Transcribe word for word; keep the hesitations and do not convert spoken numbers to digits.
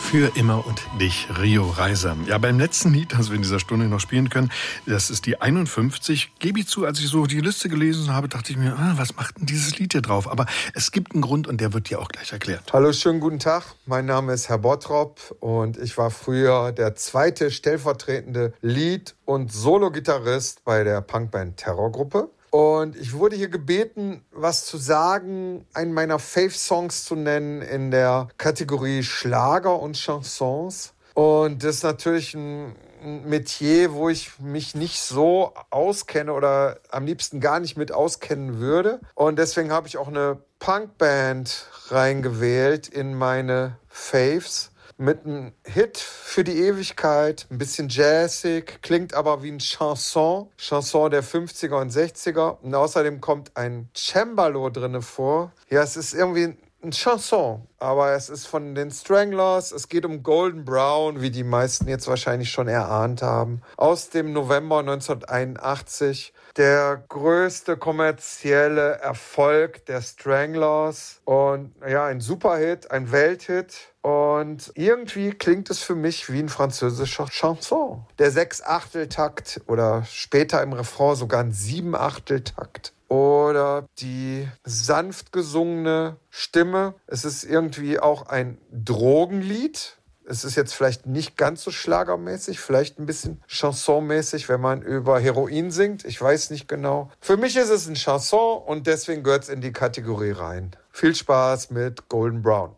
Für immer und dich, Rio Reiser. Ja, beim letzten Lied, das wir in dieser Stunde noch spielen können, das ist die einundfünfzig. Gebe ich zu, als ich so die Liste gelesen habe, dachte ich mir, ah, was macht denn dieses Lied hier drauf? Aber es gibt einen Grund und der wird dir auch gleich erklärt. Hallo, schönen guten Tag. Mein Name ist Herr Bottrop und ich war früher der zweite stellvertretende Lead- und Solo-Gitarrist bei der Punkband Terrorgruppe. Und ich wurde hier gebeten, was zu sagen, einen meiner Fave-Songs zu nennen in der Kategorie Schlager und Chansons. Und das ist natürlich ein Metier, wo ich mich nicht so auskenne oder am liebsten gar nicht mit auskennen würde. Und deswegen habe ich auch eine Punkband reingewählt in meine Faves. Mit einem Hit für die Ewigkeit, ein bisschen jazzig, klingt aber wie ein Chanson, Chanson der fünfziger und sechziger. Und außerdem kommt ein Cembalo drinne vor. Ja, es ist irgendwie ein Chanson, aber es ist von den Stranglers. Es geht um Golden Brown, wie die meisten jetzt wahrscheinlich schon erahnt haben, aus dem November neunzehnhunderteinundachtzig. Der größte kommerzielle Erfolg der Stranglers und ja, ein Superhit, ein Welthit. Und irgendwie klingt es für mich wie ein französischer Chanson. Der Sechs-Achtel-Takt oder später im Refrain sogar ein Sieben-Achtel-Takt. Oder die sanft gesungene Stimme. Es ist irgendwie auch ein Drogenlied. Es ist jetzt vielleicht nicht ganz so schlagermäßig, vielleicht ein bisschen chansonmäßig, wenn man über Heroin singt. Ich weiß nicht genau. Für mich ist es ein Chanson und deswegen gehört es in die Kategorie rein. Viel Spaß mit Golden Brown.